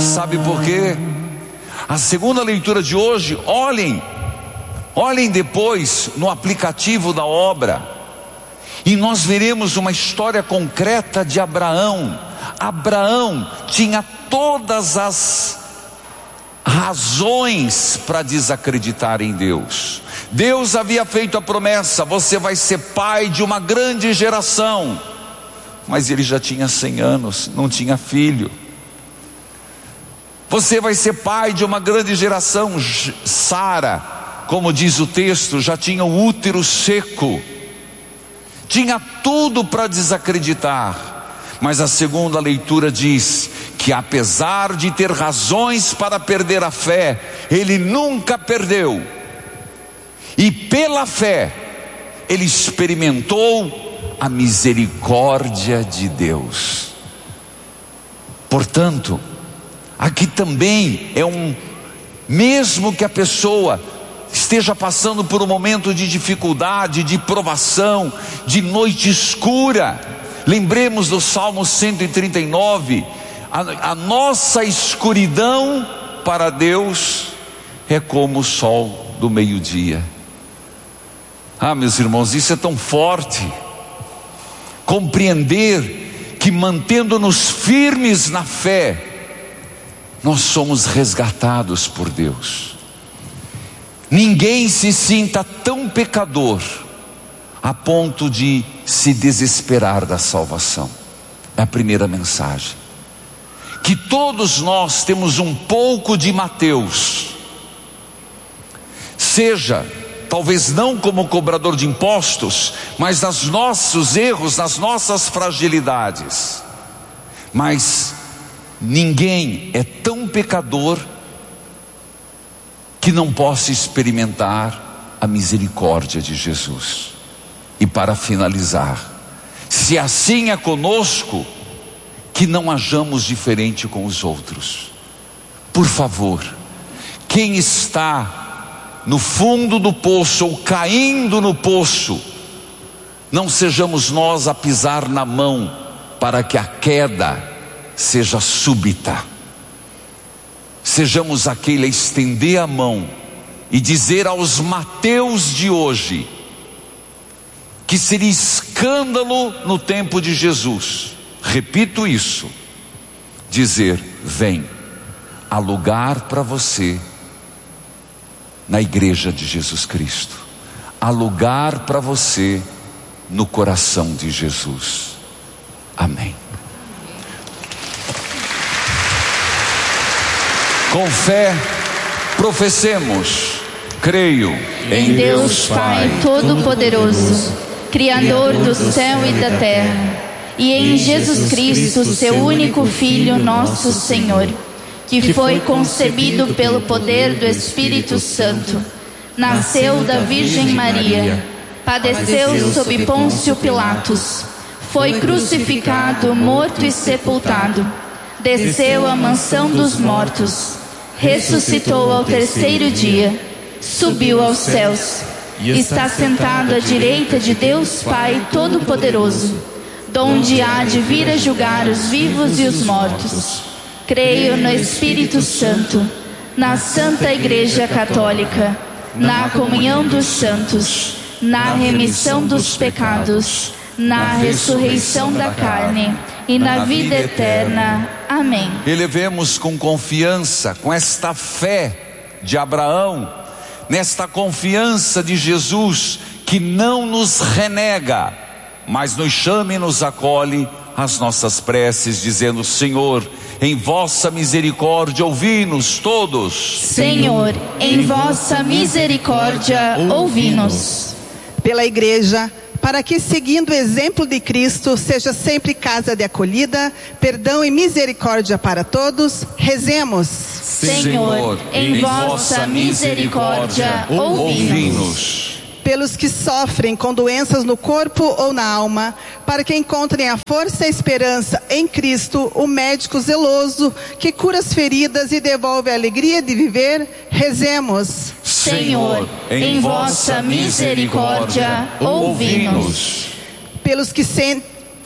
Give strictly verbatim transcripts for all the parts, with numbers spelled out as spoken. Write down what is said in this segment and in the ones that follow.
Sabe por quê? A segunda leitura de hoje, olhem, olhem depois no aplicativo da obra, e nós veremos uma história concreta de Abraão. Abraão tinha todas as razões para desacreditar em Deus. Deus havia feito a promessa: você vai ser pai de uma grande geração. Mas ele já tinha cem anos, não tinha filho. Você vai ser pai de uma grande geração. Sara, como diz o texto, já tinha o útero seco. Tinha tudo para desacreditar. Mas a segunda leitura diz que, apesar de ter razões para perder a fé, ele nunca perdeu. E pela fé, ele experimentou a misericórdia de Deus. Portanto, aqui também é um, mesmo que a pessoa esteja passando por um momento de dificuldade, de provação, de noite escura, lembremos do Salmo cento e trinta e nove, a, a nossa escuridão para Deus é como o sol do meio-dia. Ah, meus irmãos, isso é tão forte. Compreender que, mantendo-nos firmes na fé, nós somos resgatados por Deus. Ninguém se sinta tão pecador a ponto de se desesperar da salvação. É a primeira mensagem. Que todos nós temos um pouco de Mateus. Seja, talvez não como cobrador de impostos, mas nos nossos erros, nas nossas fragilidades. Mas ninguém é tão pecador que não possa experimentar a misericórdia de Jesus. E para finalizar, se assim é conosco, que não hajamos diferente com os outros. Por favor, quem está no fundo do poço ou caindo no poço, não sejamos nós a pisar na mão para que a queda seja súbita. Sejamos aquele a estender a mão e dizer aos Mateus de hoje, que seria escândalo no tempo de Jesus, repito isso, dizer: vem, há lugar para você na igreja de Jesus Cristo, há lugar para você no coração de Jesus. Amém. Com fé, professemos: creio em Deus Pai Todo-Poderoso, Criador do céu e da terra, e em Jesus Cristo, seu único Filho, nosso Senhor, que foi concebido pelo poder do Espírito Santo, nasceu da Virgem Maria, padeceu sob Pôncio Pilatos, foi crucificado, morto e sepultado, desceu à mansão dos mortos, ressuscitou ao terceiro dia, subiu aos céus, está sentado à direita de Deus Pai Todo-Poderoso, donde há de vir a julgar os vivos e os mortos. Creio no Espírito Santo, na Santa Igreja Católica, na comunhão dos santos, na remissão dos pecados, na ressurreição da carne e na vida eterna. Amém. Elevemos com confiança, com esta fé de Abraão, nesta confiança de Jesus, que não nos renega, mas nos chama e nos acolhe, as nossas preces, dizendo: Senhor, em vossa misericórdia ouvi-nos todos. Senhor, em vossa misericórdia ouvi-nos. Pela igreja, para que, seguindo o exemplo de Cristo, seja sempre casa de acolhida, perdão e misericórdia para todos, rezemos. Senhor, em vossa misericórdia ouvi-nos. Pelos que sofrem com doenças no corpo ou na alma, para que encontrem a força e a esperança em Cristo, o médico zeloso, que cura as feridas e devolve a alegria de viver, rezemos. Senhor, em vossa misericórdia ouvi-nos. Pelos que sentem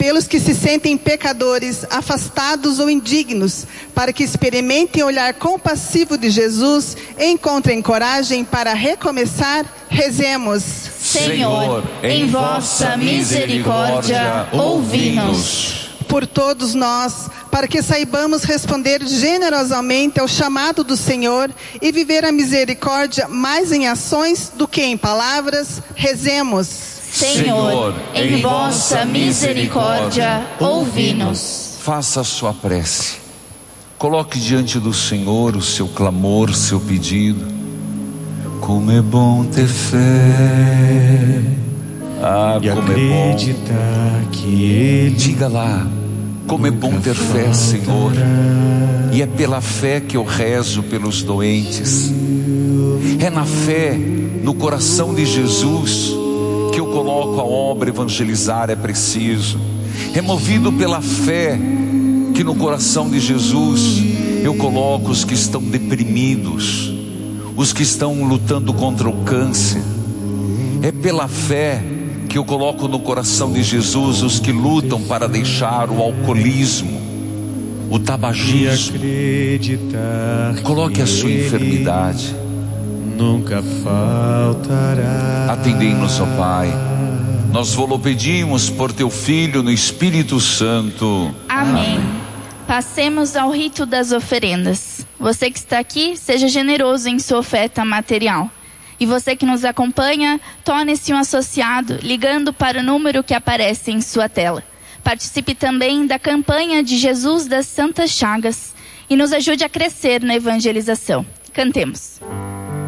pelos que se sentem pecadores, afastados ou indignos, para que experimentem o olhar compassivo de Jesus e encontrem coragem para recomeçar, rezemos. Senhor, em vossa misericórdia, ouvi-nos. Por todos nós, para que saibamos responder generosamente ao chamado do Senhor e viver a misericórdia mais em ações do que em palavras, rezemos. Senhor, em vossa misericórdia, ouvi-nos. Faça a sua prece. Coloque diante do Senhor o seu clamor, o seu pedido. Como é bom ter fé. Ah, e como é bom. Que ele Diga lá, como é bom ter fé, Senhor. E é pela fé que eu rezo pelos doentes. É na fé, no coração de Jesus, que eu coloco a obra evangelizar é preciso. É movido pela fé que no coração de Jesus eu coloco os que estão deprimidos, os que estão lutando contra o câncer. É pela fé que eu coloco no coração de Jesus os que lutam para deixar o alcoolismo, o tabagismo. Coloque a sua enfermidade. Nunca faltará. Atendei-nos, ó Pai. Nós vos pedimos por teu Filho no Espírito Santo. Amém. Passemos ao rito das oferendas. Você que está aqui, seja generoso em sua oferta material. E você que nos acompanha, torne-se um associado, ligando para o número que aparece em sua tela. Participe também da campanha de Jesus das Santas Chagas e nos ajude a crescer na evangelização. Cantemos.